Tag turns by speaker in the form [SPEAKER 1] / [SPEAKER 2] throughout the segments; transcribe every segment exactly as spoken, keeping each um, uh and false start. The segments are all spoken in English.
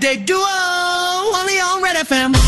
[SPEAKER 1] Midday Duo, only on Red F M.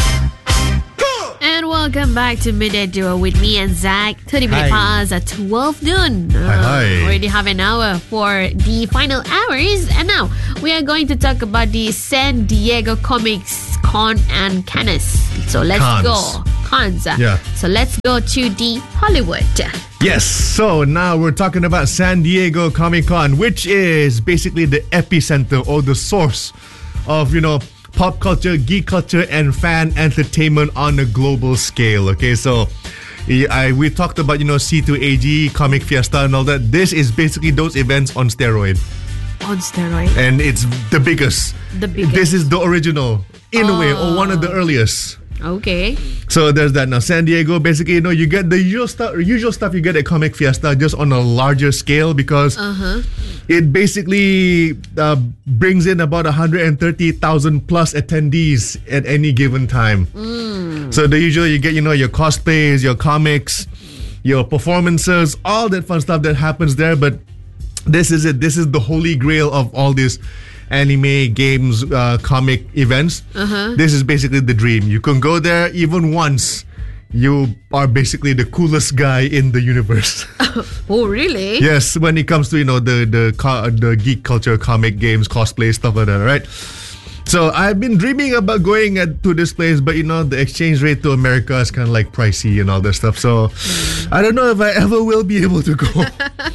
[SPEAKER 2] And welcome back to Midday Duo with me and Zach. thirty minutes past at twelve noon.
[SPEAKER 3] Hi, hi.
[SPEAKER 2] Already have an hour for the final hours. And now we are going to talk about the San Diego Comics Con and Cannes. So let's
[SPEAKER 3] Cons.
[SPEAKER 2] go. Cons.
[SPEAKER 3] Yeah.
[SPEAKER 2] So let's go to the Hollywood.
[SPEAKER 3] Yes, so now we're talking about San Diego Comic Con, which is basically the epicenter or the source of, you know, pop culture, geek culture, and fan entertainment on a global scale. Okay, so I, we talked about, you know, C two A G, Comic Fiesta, and all that. This is basically those events on steroid.
[SPEAKER 2] On steroid.
[SPEAKER 3] And it's the biggest.
[SPEAKER 2] The biggest.
[SPEAKER 3] This is the original, in
[SPEAKER 2] Oh.
[SPEAKER 3] a way, or one of the earliest.
[SPEAKER 2] Okay.
[SPEAKER 3] So there's that. Now San Diego, basically, you know, you get the usual stuff, usual stuff you get at Comic Fiesta, just on a larger scale, because
[SPEAKER 2] Uh-huh.
[SPEAKER 3] it basically uh, brings in about one hundred thirty thousand plus attendees at any given time. So the usual, you get, you know, your cosplays, your comics, your performances, all that fun stuff that happens there. But this is it. This is the holy grail of all these anime, games, uh, comic events.
[SPEAKER 2] Uh-huh.
[SPEAKER 3] This is basically the dream. You can go there even once. You are basically the coolest guy in the universe.
[SPEAKER 2] Oh, really?
[SPEAKER 3] Yes, when it comes to, you know, the the co- the geek culture, comic, games, cosplay, stuff like that, right? So I've been dreaming about going at, to this place, but you know, the exchange rate to America is kind of like pricey and all that stuff. So I don't know if I ever will be able to go.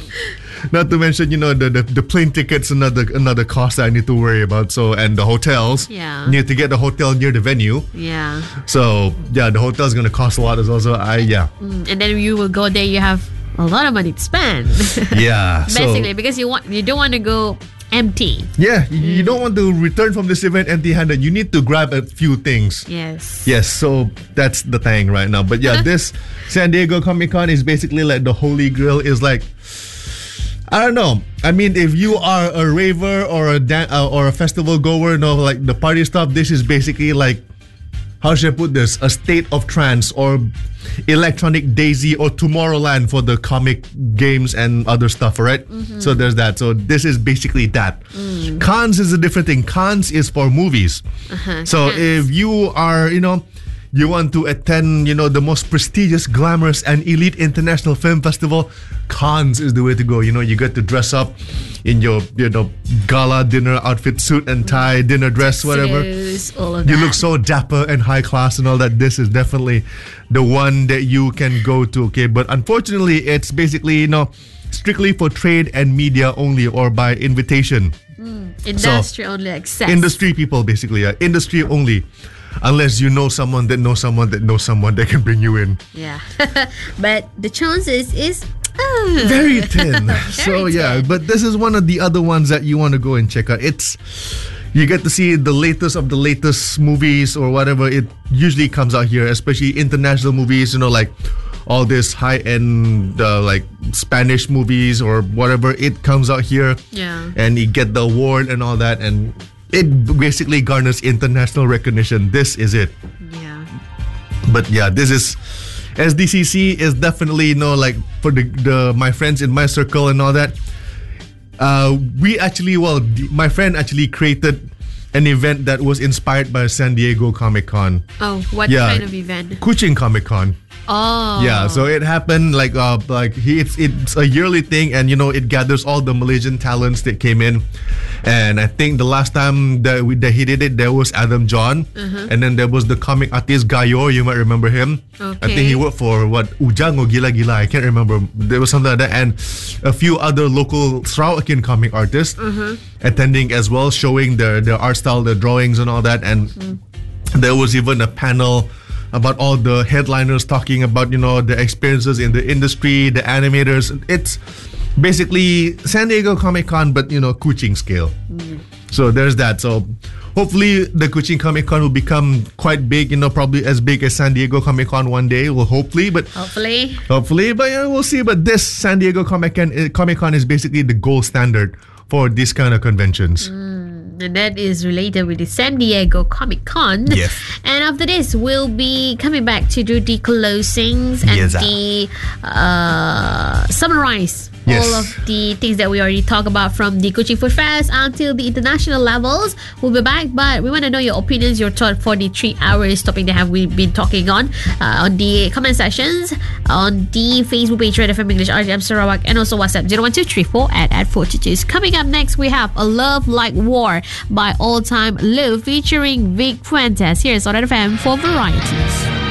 [SPEAKER 3] Not to mention, you know, the, the the plane tickets, another another cost that I need to worry about. So, and the hotels.
[SPEAKER 2] Yeah.
[SPEAKER 3] Need to get the hotel near the venue.
[SPEAKER 2] Yeah.
[SPEAKER 3] So yeah, the hotel is gonna cost a lot as well. So I yeah.
[SPEAKER 2] Mm, and then you will go there, you have a lot of money to spend.
[SPEAKER 3] Yeah. so-
[SPEAKER 2] Basically, because you want you don't want to go empty.
[SPEAKER 3] Yeah, you you don't want to return from this event empty-handed. You need to grab a few things.
[SPEAKER 2] Yes.
[SPEAKER 3] Yes, so that's the thing right now. But yeah, this San Diego Comic Con is basically like the holy grail. Is like, I don't know. I mean, if you are a raver or a dan- uh, or a festival goer, you know, like the party stuff, this is basically like, how should I put this? A state of trance, or Electronic Daisy, or Tomorrowland for the comic games and other stuff, right? So there's that. So this is basically that. Cons is a different thing. Cons is for movies. So
[SPEAKER 2] Cons.
[SPEAKER 3] if you are, you know, you want to attend, you know, the most prestigious, glamorous, and elite international film festival, Cons is the way to go. You know, you get to dress up in your, you know, gala dinner outfit, suit and tie, dinner dress, whatever.
[SPEAKER 2] Tuxedos, all of
[SPEAKER 3] You
[SPEAKER 2] that.
[SPEAKER 3] look so dapper and high class and all that. This is definitely the one that you can go to, okay? But unfortunately, it's basically, you know, strictly for trade and media only, or by invitation.
[SPEAKER 2] Industry only access.
[SPEAKER 3] Industry people, basically. Yeah. Industry only. Unless you know someone that knows someone that knows someone that can bring you in.
[SPEAKER 2] Yeah. But the chances is uh,
[SPEAKER 3] Very thin. so
[SPEAKER 2] Very
[SPEAKER 3] yeah,
[SPEAKER 2] thin.
[SPEAKER 3] but this is one of the other ones that you want to go and check out. It's, you get to see the latest of the latest movies or whatever. It usually comes out here, especially international movies, you know, like all this high-end uh, like Spanish movies or whatever. It comes out here.
[SPEAKER 2] Yeah.
[SPEAKER 3] And you get the award and all that, and it basically garners international recognition. This is it.
[SPEAKER 2] Yeah.
[SPEAKER 3] But yeah, this is S D C C is definitely, you know, like for the, the my friends in my circle and all that. Uh, we actually, well, d- my friend actually created an event that was inspired by San Diego Comic Con.
[SPEAKER 2] Oh, what
[SPEAKER 3] Yeah.
[SPEAKER 2] kind of event?
[SPEAKER 3] Kuching Comic Con.
[SPEAKER 2] Oh.
[SPEAKER 3] Yeah, so it happened like uh like he it's, it's a yearly thing, and you know it gathers all the Malaysian talents that came in, and I think the last time that we that he did it, there was Adam John, and then there was the comic artist Gayo. You might remember him. I think
[SPEAKER 2] Okay.
[SPEAKER 3] he worked for what Ujang or Gila Gila. I can't remember. There was something like that, and a few other local Sarawakian comic artists attending as well, showing their their art style, their drawings, and all that, and there was even a panel about all the headliners talking about, you know, the experiences in the industry, the animators. It's basically San Diego Comic Con, but, you know, Kuching scale. So there's that. So hopefully the Kuching Comic Con will become quite big, you know, probably as big as San Diego Comic Con one day. Well, hopefully, but
[SPEAKER 2] Hopefully.
[SPEAKER 3] hopefully, but yeah, we'll see. But this San Diego Comic Con, uh, Comic Con is basically the gold standard for this kind of conventions.
[SPEAKER 2] And that is related with the San Diego Comic Con.
[SPEAKER 3] Yes.
[SPEAKER 2] And after this, we'll be coming back to do the closings and
[SPEAKER 3] Yes, ah.
[SPEAKER 2] the uh, summarize
[SPEAKER 3] Yes.
[SPEAKER 2] all of the things that we already talked about, from the Kuching Food Fest until the international levels. We'll be back, but we want to know your opinions, your thought for the three hours topic that have we been talking on uh, on the comment sections, on the Facebook page Red F M English R J M Sarawak, and also WhatsApp zero one two three four at at four two two. Coming up next, we have A Love Like War by All Time Low featuring Vic Fuentes. Here's on Red F M for varieties.